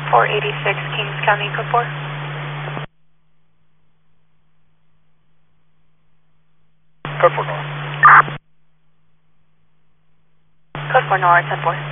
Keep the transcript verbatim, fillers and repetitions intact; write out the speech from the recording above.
four eighty-six Kings County, code four. Code four North. Code four North, ten four.